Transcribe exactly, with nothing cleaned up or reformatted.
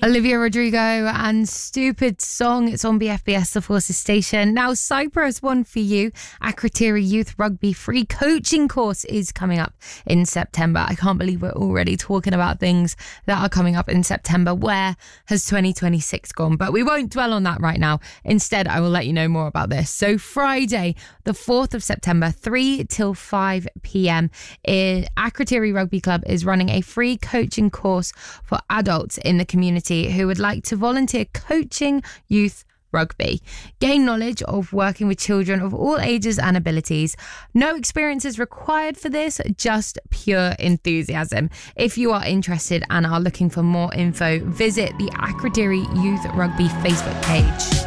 Olivia Rodrigo and Stupid Song. It's on B F B S, the Forces station. Now, Cyprus one for you. Akrotiri Youth Rugby Free Coaching Course is coming up in September. I can't believe we're already talking about things that are coming up in September. Where has twenty twenty-six gone? But we won't dwell on that right now. Instead, I will let you know more about this. So Friday, the fourth of September, three till five p.m, Akrotiri Rugby Club is running a free coaching course for adults in the community who would like to volunteer coaching youth rugby. Gain knowledge of working with children of all ages and abilities. No experience is required for this, just pure enthusiasm. If you are interested and are looking for more info, visit the Akrotiri Youth Rugby Facebook page.